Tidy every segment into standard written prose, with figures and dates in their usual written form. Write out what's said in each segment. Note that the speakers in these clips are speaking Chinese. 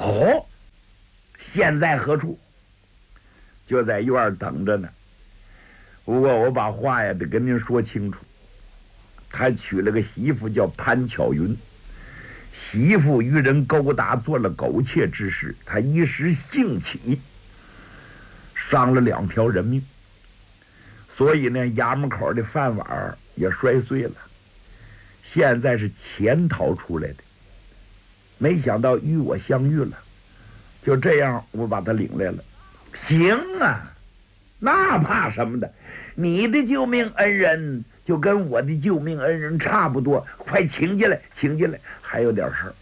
哦，现在何处？就在院儿等着呢。不过我把话呀得跟您说清楚，他娶了个媳妇叫潘巧云，媳妇与人勾搭做了苟且之事，他一时兴起，伤了2条人命，所以呢，衙门口的饭碗也摔碎了。现在是潜逃出来的，没想到与我相遇了，就这样我把他领来了。行啊，那怕什么的？你的救命恩人就跟我的救命恩人差不多，快请进来，请进来。还有点事儿，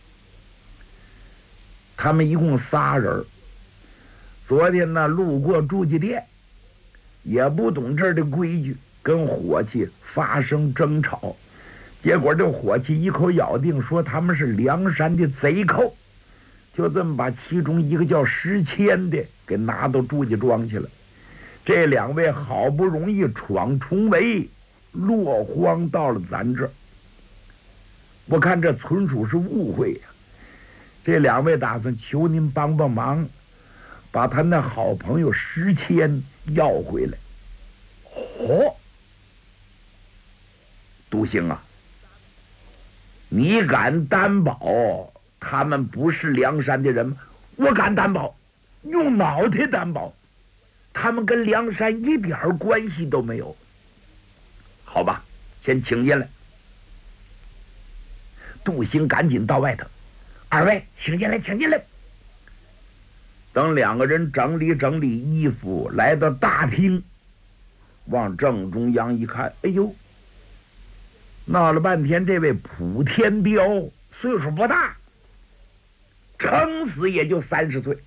他们一共3人，昨天呢路过住记店，也不懂这儿的规矩，跟伙计发生争吵，结果这伙计一口咬定说他们是梁山的贼寇，就这么把其中一个叫石谦的给拿到祝家庄去了。这2位好不容易闯重围，落荒到了咱这儿，我看这纯属是误会呀。这2位打算求您帮帮忙，把他那好朋友石谦要回来。哦，杜兴啊，你敢担保他们不是梁山的人吗？我敢担保，用脑袋担保，他们跟梁山一点关系都没有。好吧，先请进来。杜兴赶紧到外头，2位请进来，请进来。等2个人整理整理衣服，来到大厅，往正中央一看，哎呦，闹了半天，这位普天彪岁数不大，撑死也就30岁，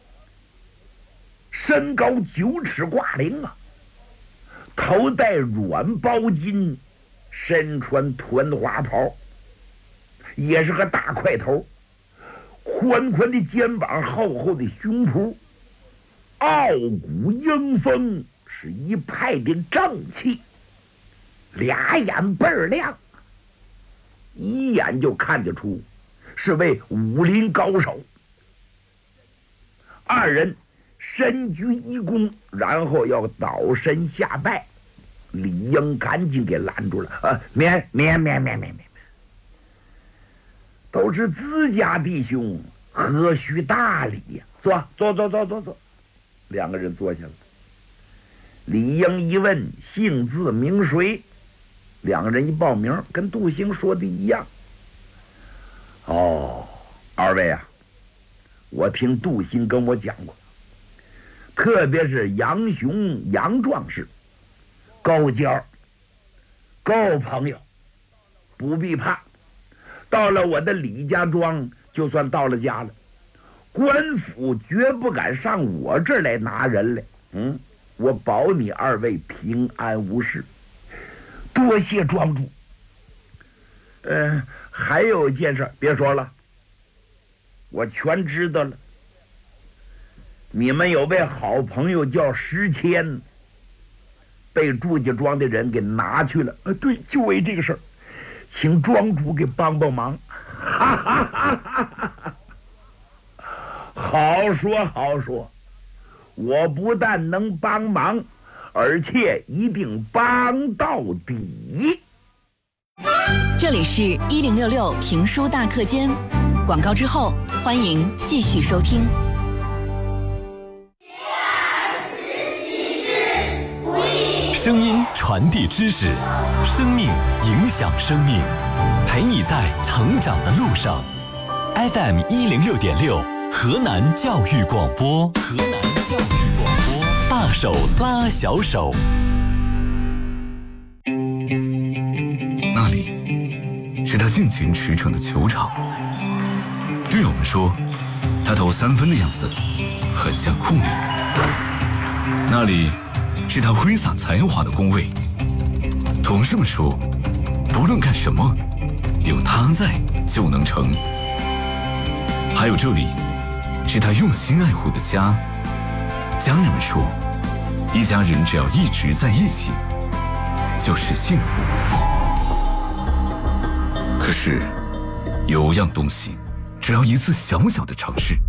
身高9尺挂零啊，头戴软包巾，身穿团花袍，也是个大块头，宽宽的肩膀，厚厚的胸脯，傲骨英风，是一派的正气，俩眼倍儿亮，一眼就看得出是位武林高手。2人深鞠一躬，然后要倒身下拜，李英赶紧给拦住了。免，都是自家弟兄，何须大礼呀？坐。2个人坐下了。李英一问姓字名谁，2个人一报名，跟杜兴说的一样。哦，2位啊，我听杜兴跟我讲过，特别是杨雄杨壮士，够交，够朋友，不必怕。到了我的李家庄，就算到了家了，官府绝不敢上我这儿来拿人来。我保你2位平安无事，多谢庄主。还有一件事，别说了，我全知道了。你们有位好朋友叫石谦，被祝家庄的人给拿去了。对，就为这个事儿，请庄主给帮帮忙。好说好说，我不但能帮忙，而且一定帮到底。 这里是1066评书大课间，广告之后欢迎继续收听。 声音传递知识，生命影响生命，陪你在成长的路上。FM 106.6，河南教育广播，河南教育广播，大手拉小手。 那里是他尽情驰骋的球场，队友们说，他投3分的样子很像库里。那里是他挥洒才华的工位，同事们说，不论干什么，有他在就能成。还有这里是他用心爱护的家，家人们说，一家人只要一直在一起，就是幸福。可是有样东西，只要一次小小的尝试，